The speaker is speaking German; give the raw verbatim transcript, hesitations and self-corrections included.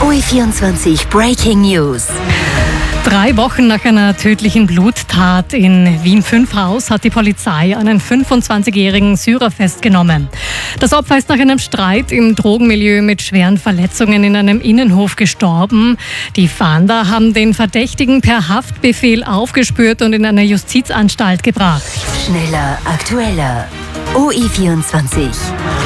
O E vierundzwanzig Breaking News. Drei Wochen nach einer tödlichen Bluttat in Wien-Fünfhaus hat die Polizei einen fünfundzwanzigjährigen Syrer festgenommen. Das Opfer ist nach einem Streit im Drogenmilieu mit schweren Verletzungen in einem Innenhof gestorben. Die Fahnder haben den Verdächtigen per Haftbefehl aufgespürt und in eine Justizanstalt gebracht. Schneller, aktueller. O E vierundzwanzig.